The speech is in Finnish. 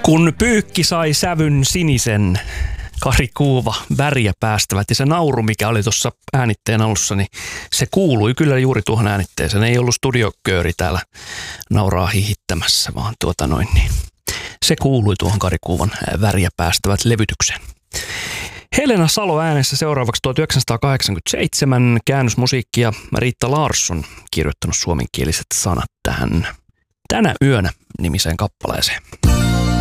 Kun pyykki sai sävyn sinisen, Kari Kuuva, väriä päästävät, ja se nauru, mikä oli tuossa äänitteen alussa, niin se kuului kyllä juuri tuohon äänitteeseen. Ei ollut studiokööri täällä nauraa hihittämässä, vaan se kuului tuohon Kari Kuuvan väriä päästävät levytykseen. Helena Salo äänessä seuraavaksi 1987 käännösmusiikki ja Riitta Larsson kirjoittanut suomenkieliset sanat tähän Tänä yönä -nimiseen kappaleeseen.